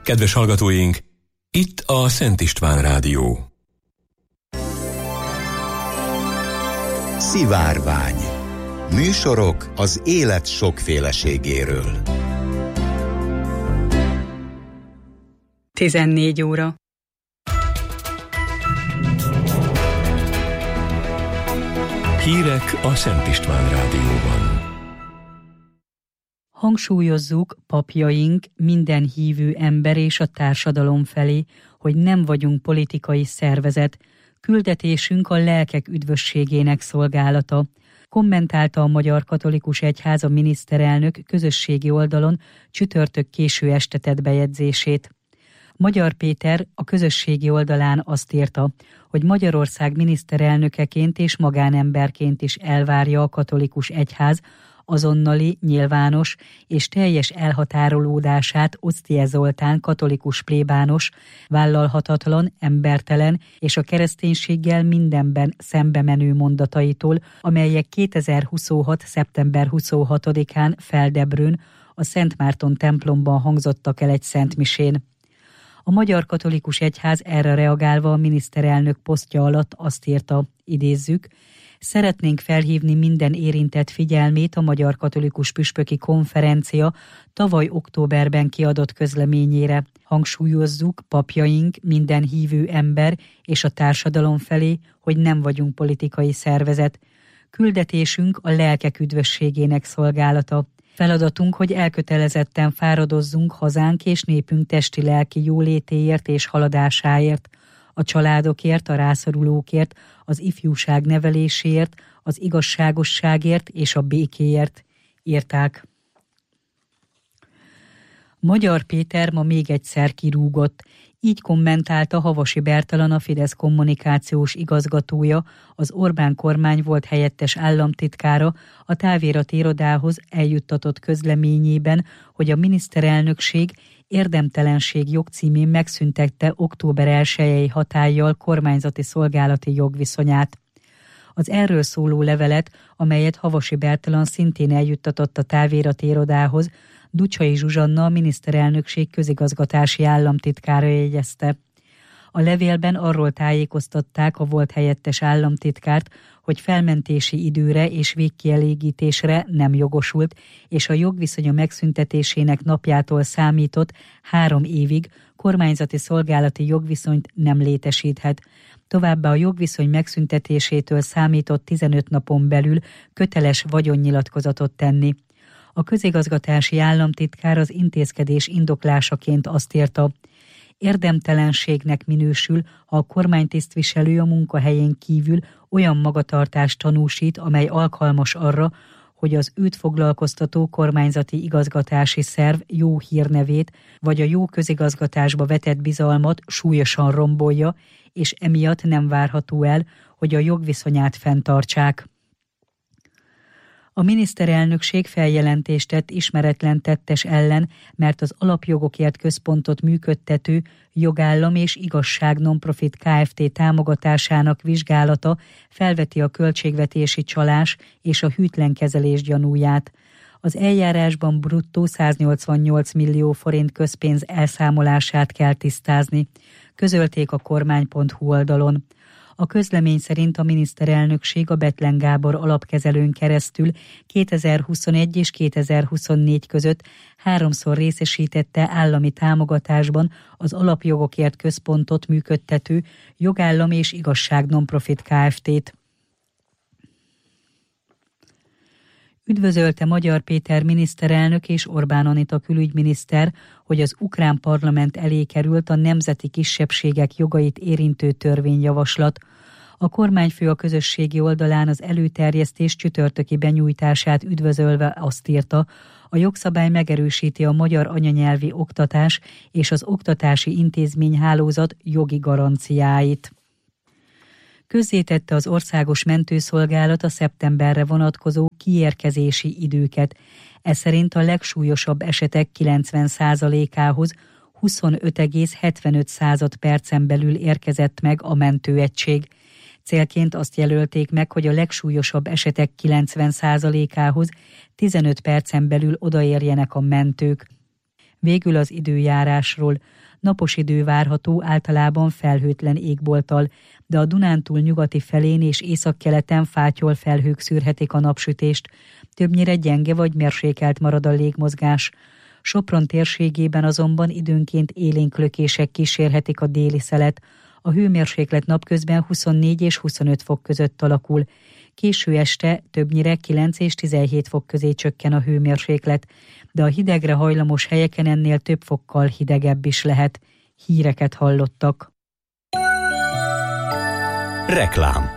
Kedves hallgatóink, itt a Szent István Rádió. Szivárvány. Műsorok az élet sokféleségéről. 14 óra. Hírek a Szent István Rádióban. Hangsúlyozzuk, papjaink, minden hívő ember és a társadalom felé, hogy nem vagyunk politikai szervezet, küldetésünk a lelkek üdvösségének szolgálata, kommentálta a Magyar Katolikus Egyház a miniszterelnök közösségi oldalon csütörtök késő este tett bejegyzését. Magyar Péter a közösségi oldalán azt írta, hogy Magyarország miniszterelnökeként és magánemberként is elvárja a katolikus egyház azonnali, nyilvános és teljes elhatárolódását Osztie Zoltán katolikus plébános, vállalhatatlan, embertelen és a kereszténységgel mindenben szembe menő mondataitól, amelyek 2026. szeptember 26-án Feldebrőn, a Szent Márton templomban hangzottak el egy szentmisén. A Magyar Katolikus Egyház erre reagálva a miniszterelnök posztja alatt azt írta, idézzük, szeretnénk felhívni minden érintett figyelmét a Magyar Katolikus Püspöki Konferencia tavaly októberben kiadott közleményére. Hangsúlyozzuk, papjaink, minden hívő ember és a társadalom felé, hogy nem vagyunk politikai szervezet. Küldetésünk a lelkek üdvösségének szolgálata. Feladatunk, hogy elkötelezetten fáradozzunk hazánk és népünk testi-lelki jólétéért és haladásáért, a családokért, a rászorulókért, az ifjúság neveléséért, az igazságosságért és a békéért, írták. Magyar Péter ma még egyszer kirúgott. Így kommentálta Havasi Bertalan, a Fidesz kommunikációs igazgatója, az Orbán kormány volt helyettes államtitkára a távirati irodához eljuttatott közleményében, hogy a miniszterelnökség érdemtelenség jogcímén megszüntette október 1-i hatállyal kormányzati szolgálati jogviszonyát. Az erről szóló levelet, amelyet Havasi Bertalan szintén eljuttatott a távirati irodához, Ducsai Zsuzsanna, a miniszterelnökség közigazgatási államtitkára jegyezte. A levélben arról tájékoztatták a volt helyettes államtitkárt, hogy felmentési időre és végkielégítésre nem jogosult, és a jogviszonya megszüntetésének napjától számított 3 évig kormányzati szolgálati jogviszonyt nem létesíthet. Továbbá a jogviszony megszüntetésétől számított 15 napon belül köteles vagyonnyilatkozatot tenni. A közigazgatási államtitkár az intézkedés indoklásaként azt írta, érdemtelenségnek minősül, ha a kormánytisztviselő a munkahelyén kívül olyan magatartást tanúsít, amely alkalmas arra, hogy az őt foglalkoztató kormányzati igazgatási szerv jó hírnevét vagy a jó közigazgatásba vetett bizalmat súlyosan rombolja, és emiatt nem várható el, hogy a jogviszonyát fenntartsák. A miniszterelnökség feljelentést tett ismeretlen tettes ellen, mert az Alapjogokért Központot működtető Jogállam és Igazság Nonprofit Kft. Támogatásának vizsgálata felveti a költségvetési csalás és a hűtlen kezelés gyanúját. Az eljárásban bruttó 188 millió forint közpénz elszámolását kell tisztázni, közölték a kormány.hu oldalon. A közlemény szerint a miniszterelnökség a Bethlen Gábor alapkezelőn keresztül 2021 és 2024 között 3-szor részesítette állami támogatásban az Alapjogokért Központot működtető Jogállam és Igazság Nonprofit Kft-t. Üdvözölte Magyar Péter miniszterelnök és Orbán Anita külügyminiszter, hogy az ukrán parlament elé került a nemzeti kisebbségek jogait érintő törvényjavaslat. A kormányfő a közösségi oldalán az előterjesztés csütörtöki benyújtását üdvözölve azt írta, a jogszabály megerősíti a magyar anyanyelvi oktatás és az oktatási intézményhálózat jogi garanciáit. Közzétette az Országos Mentőszolgálat a szeptemberre vonatkozó kiérkezési időket. Ez szerint a legsúlyosabb esetek 90%-ához 25,75 percen belül érkezett meg a mentőegység. Célként azt jelölték meg, hogy a legsúlyosabb esetek 90%-ához 15 percen belül odaérjenek a mentők. Végül az időjárásról. Napos idő várható, általában felhőtlen égbolttal, de a Dunántúl nyugati felén és északkeleten fátyol felhők szűrhetik a napsütést. Többnyire gyenge vagy mérsékelt marad a légmozgás. Sopron térségében azonban időnként élénk lökések kísérhetik a déli szelet. A hőmérséklet napközben 24 és 25 fok között alakul. Késő este többnyire 9 és 17 fok közé csökken a hőmérséklet, de a hidegre hajlamos helyeken ennél több fokkal hidegebb is lehet. Híreket hallottak. Reklám.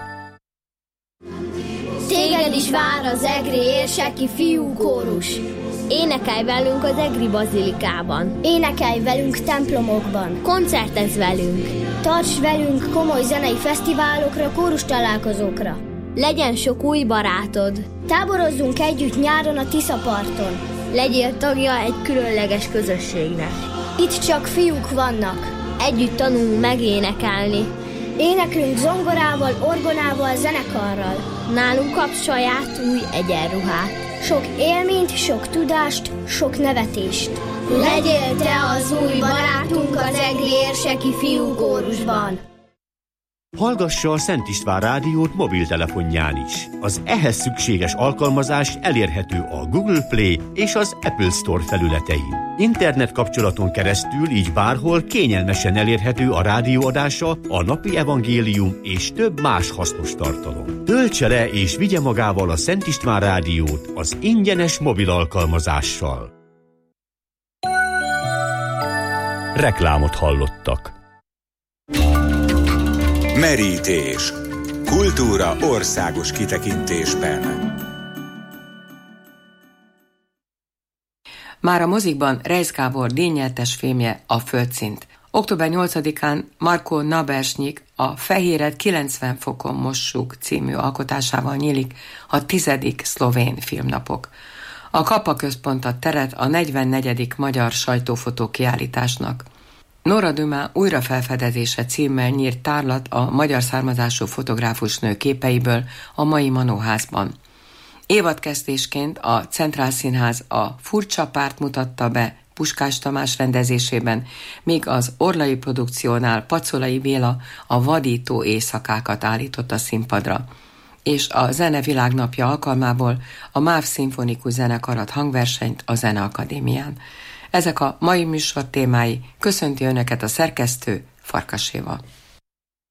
Téged is vár az egri érseki fiúkórus. Énekelj velünk az egri bazilikában. Énekelj velünk templomokban. Koncertezz velünk. Tarts velünk komoly zenei fesztiválokra, kórus találkozókra. Legyen sok új barátod. Táborozzunk együtt nyáron a Tiszaparton. Legyél tagja egy különleges közösségnek. Itt csak fiúk vannak. Együtt tanulunk megénekelni. Éneklünk zongorával, orgonával, zenekarral. Nálunk kapsz saját új egyenruhát. Sok élményt, sok tudást, sok nevetést. Legyél te az új barátunk az egri érseki fiúkórusban. Hallgassa a Szent István Rádiót mobiltelefonján is. Az ehhez szükséges alkalmazás elérhető a Google Play és az Apple Store felületein. Internet kapcsolaton keresztül így bárhol kényelmesen elérhető a rádióadása, a napi evangélium és több más hasznos tartalom. Töltse le és vigye magával a Szent István Rádiót az ingyenes mobil alkalmazással. Reklámot hallottak. Merítés. Kultúra országos kitekintésben. Már a mozikban Reisz Gábor díjnyertes filmje a Földszint. Október 8-án Marko Nabersnyik a Fehéret 90 fokon mossuk című alkotásával nyílik a 10. szlovén filmnapok. A Kappa központ a teret a 44. magyar sajtófotó kiállításnak. Nora Dumá újrafelfedezése címmel nyírt tárlat a magyar származású fotográfusnő képeiből a mai Manóházban. Évadkezdésként a Centrál Színház a Furcsa párt mutatta be Puskás Tamás rendezésében, míg az Orlai produkciónál Pacolai Béla a Vadító éjszakákat állított a színpadra. És a Zene Világnapja alkalmából a MÁV Szimfonikus Zenekarat hangversenyt a Zeneakadémián. Ezek a mai műsor témái. Köszönti Önöket a szerkesztő, Farkas Éva.